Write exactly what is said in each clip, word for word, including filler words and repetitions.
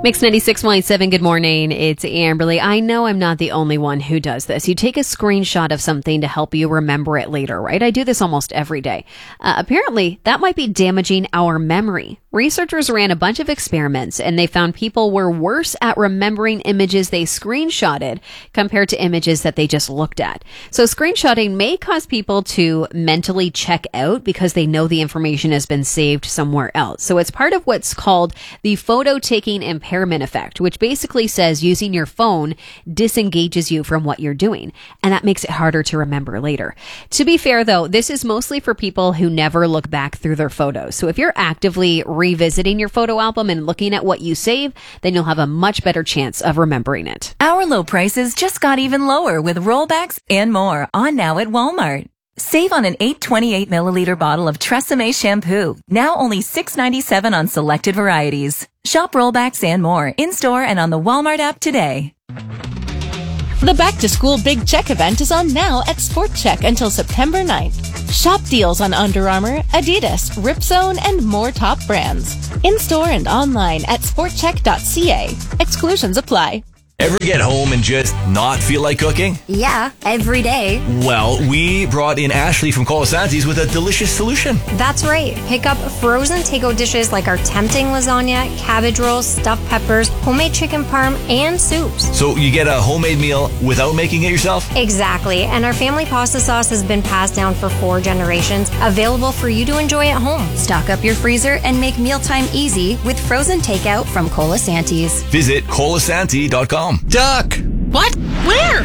Mix ninety-six point seven, good morning. It's Amberly. I know I'm not the only one who does this. You take a screenshot of something to help you remember it later, right? I do this almost every day. Uh, apparently, that might be damaging our memory. Researchers ran a bunch of experiments and they found people were worse at remembering images they screenshotted compared to images that they just looked at. So screenshotting may cause people to mentally check out because they know the information has been saved somewhere else. So it's part of what's called the photo taking impairment effect, which basically says using your phone disengages you from what you're doing. And that makes it harder to remember later. To be fair though, this is mostly for people who never look back through their photos. So if you're actively revisiting your photo album and looking at what you save, then you'll have a much better chance of remembering it. Our low prices just got even lower with rollbacks and more on now at Walmart. Save on an eight twenty-eight milliliter bottle of Tresemme shampoo, now only six ninety-seven on selected varieties. Shop rollbacks and more in-store and on the Walmart app today. The Back to School Big Check event is on now at Sport Check until September ninth. Shop deals on Under Armour, Adidas, Ripzone, and more top brands. In-store and online at sport check dot c a. Exclusions apply. Ever get home and just not feel like cooking? Yeah, every day. Well, we brought in Ashley from Colasanti's with a delicious solution. That's right. Pick up frozen to-go dishes like our tempting lasagna, cabbage rolls, stuffed peppers, homemade chicken parm, and soups. So you get a homemade meal without making it yourself? Exactly. And our family pasta sauce has been passed down for four generations, available for you to enjoy at home. Stock up your freezer and make mealtime easy with frozen takeout from Colasanti's. Visit colasanti dot com. Duck! What? Where?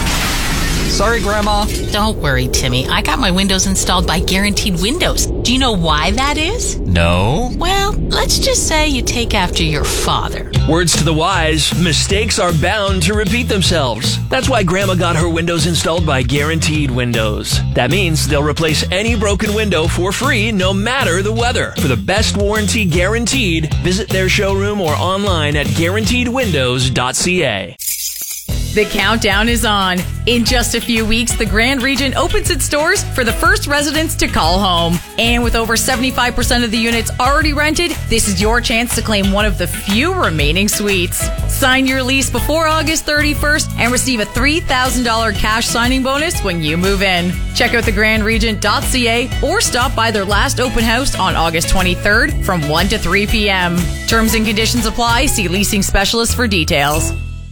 Sorry, Grandma. Don't worry, Timmy. I got my windows installed by Guaranteed Windows. Do you know why that is? No. Well, let's just say you take after your father. Words to the wise, mistakes are bound to repeat themselves. That's why Grandma got her windows installed by Guaranteed Windows. That means they'll replace any broken window for free, no matter the weather. For the best warranty guaranteed, visit their showroom or online at guaranteed windows dot c a. The countdown is on. In just a few weeks, the Grand Region opens its doors for the first residents to call home. And with over seventy-five percent of the units already rented, this is your chance to claim one of the few remaining suites. Sign your lease before August thirty-first and receive a three thousand dollars cash signing bonus when you move in. Check out the grand regent dot c a or stop by their last open house on August twenty-third from one to three p.m. Terms and conditions apply. See leasing specialist for details.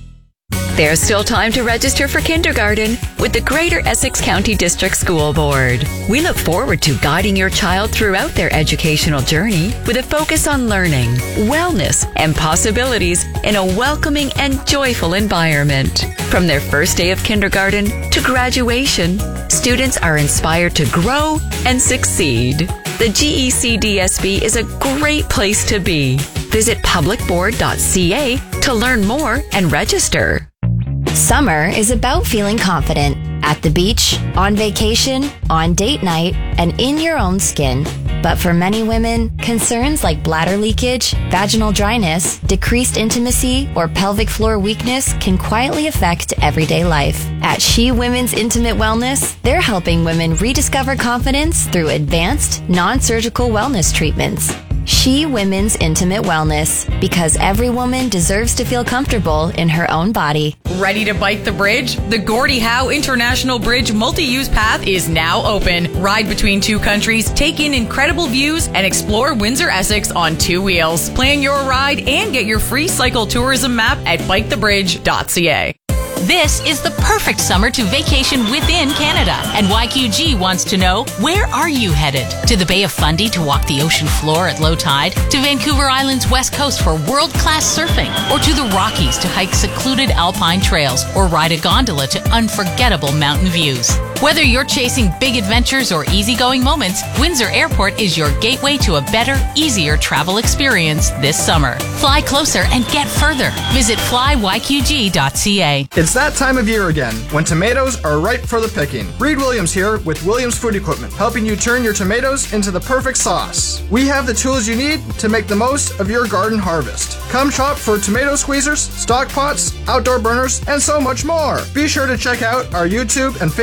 There's still time to register for kindergarten with the Greater Essex County District School Board. We look forward to guiding your child throughout their educational journey with a focus on learning, wellness, and possibilities in a welcoming and joyful environment. From their first day of kindergarten to graduation, students are inspired to grow and succeed. The G E C D S B is a great place to be. Visit public board dot c a to learn more and register. Summer is about feeling confident at the beach, on vacation, on date night, and in your own skin. But for many women, concerns like bladder leakage, vaginal dryness, decreased intimacy, or pelvic floor weakness can quietly affect everyday life. At She Women's Intimate Wellness, they're helping women rediscover confidence through advanced, non-surgical wellness treatments. She Women's Intimate Wellness, because every woman deserves to feel comfortable in her own body. Ready to bike the bridge? The Gordie Howe International Bridge multi-use path is now open. Ride between two countries, take in incredible views, and explore Windsor, Essex on two wheels. Plan your ride and get your free cycle tourism map at bike the bridge dot c a. This is the perfect summer to vacation within Canada. And Y Q G wants to know, where are you headed? To the Bay of Fundy to walk the ocean floor at low tide? To Vancouver Island's west coast for world-class surfing? Or to the Rockies to hike secluded alpine trails? Or ride a gondola to unforgettable mountain views? Whether you're chasing big adventures or easygoing moments, Windsor Airport is your gateway to a better, easier travel experience this summer. Fly closer and get further. Visit fly y q g dot c a. It's that time of year again, when tomatoes are ripe for the picking. Reed Williams here with Williams Food Equipment, helping you turn your tomatoes into the perfect sauce. We have the tools you need to make the most of your garden harvest. Come shop for tomato squeezers, stock pots, outdoor burners, and so much more. Be sure to check out our YouTube and Facebook pages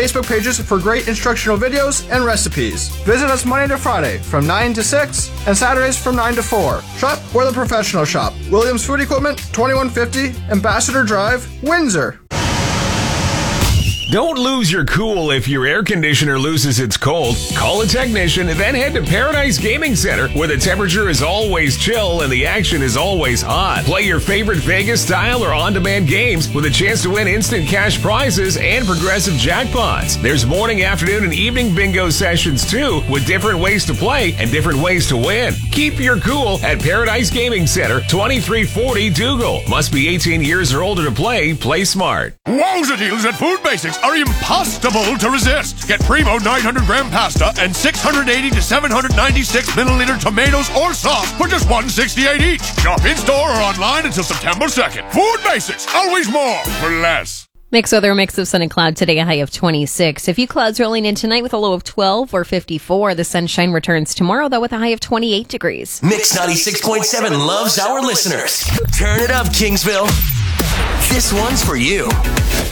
pages for great instructional videos and recipes. Visit us Monday to Friday from nine to six and Saturdays from nine to four. Shop where the professionals shop. Williams Food Equipment, twenty-one fifty Ambassador Drive, Windsor. Don't lose your cool if your air conditioner loses its cold. Call a technician and then head to Paradise Gaming Center, where the temperature is always chill and the action is always hot. Play your favorite Vegas style or on-demand games with a chance to win instant cash prizes and progressive jackpots. There's morning, afternoon, and evening bingo sessions too, with different ways to play and different ways to win. Keep your cool at Paradise Gaming Center, twenty-three forty Dougal. Must be eighteen years or older to play. Play smart. Wowza deals at Food Basics are impossible to resist. Get Primo nine hundred gram pasta and six hundred eighty to seven hundred ninety-six milliliter tomatoes or sauce for just one sixty-eight each. Shop in-store or online until September second. Food Basics, always more for less. Mix weather, mix of sun and cloud today, a high of twenty-six. A few clouds rolling in tonight with a low of twelve or fifty-four. The sunshine returns tomorrow, though, with a high of twenty-eight degrees. Mix ninety-six point seven loves our listeners. Turn it up, Kingsville. This one's for you.